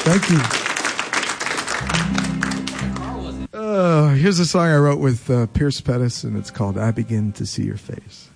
Thank you. Here's a song I wrote with Pierce Pettis, and it's called I Begin to See Your Face.